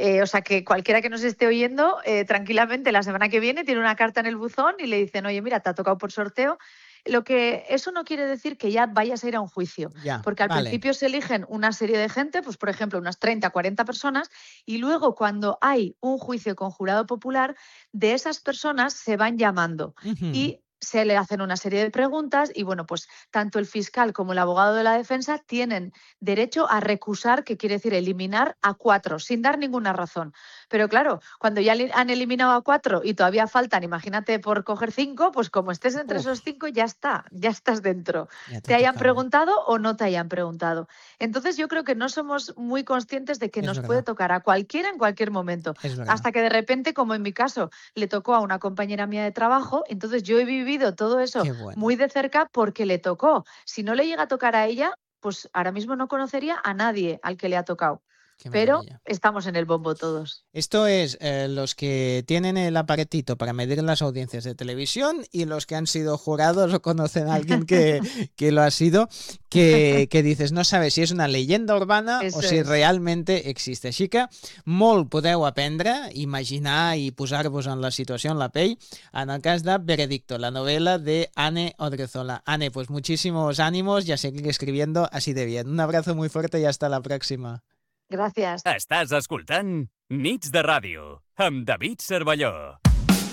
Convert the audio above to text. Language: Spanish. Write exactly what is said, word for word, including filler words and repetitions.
Eh, o sea, que cualquiera que nos esté oyendo, eh, tranquilamente, la semana que viene tiene una carta en el buzón y le dicen, oye, mira, te ha tocado por sorteo. Lo que eso no quiere decir que ya vayas a ir a un juicio, Ya, porque al vale. principio se eligen una serie de gente, pues por ejemplo unas treinta, cuarenta personas, y luego cuando hay un juicio con jurado popular, de esas personas se van llamando Ujú. y se le hacen una serie de preguntas y bueno, pues tanto el fiscal como el abogado de la defensa tienen derecho a recusar, que quiere decir eliminar a cuatro, sin dar ninguna razón. Pero claro, cuando ya han eliminado a cuatro y todavía faltan, imagínate por coger cinco, pues como estés entre esos Uf, cinco ya está, ya estás dentro. ya te Te ha hayan tocado. preguntado o no te hayan preguntado. Entonces yo creo que no somos muy conscientes de que Es nos puede verdad, tocar a cualquiera en cualquier momento. es verdad. Hasta que de repente, como en mi caso, le tocó a una compañera mía de trabajo, entonces yo he vivido todo eso Qué bueno, muy de cerca porque le tocó. Si no le llega a tocar a ella, pues ahora mismo no conocería a nadie al que le ha tocado. qué Pero maravilla. estamos en el bombo todos. Esto es eh, los que tienen el aparatito para medir las audiencias de televisión y los que han sido jurados o conocen a alguien que, que lo ha sido, que, que dices, no sabes si és una leyenda urbana o Eso si es. realmente existe. Així que molt podeu aprendre, imaginar i posar-vos en la situació, en la pell, en el cas de Veredicto, la novela de Anne Odriozola. Anne, pues muchísimos ánimos y a seguir escribiendo así de bien. Un abrazo muy fuerte y hasta la próxima. Gracias. Estàs escoltant Nits de Ràdio, amb David Cervelló.